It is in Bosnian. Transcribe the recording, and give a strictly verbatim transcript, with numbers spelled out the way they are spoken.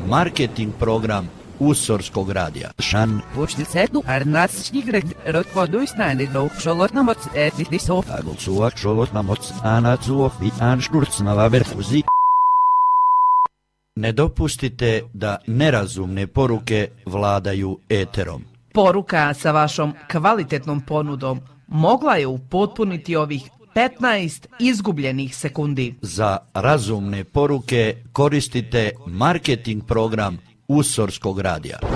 marketing program Usorskog radija. Šan. Počtisetu arnatsnigret rotvoduisnani no šolotnamoc etnisov. Agulsuak šolotnamoc anacuov i anšturcnava verfuzi. Ne dopustite da nerazumne poruke vladaju eterom. Poruka sa vašom kvalitetnom ponudom mogla je upotpuniti ovih petnaest izgubljenih sekundi. Za razumne poruke koristite marketing program Usorskog radija.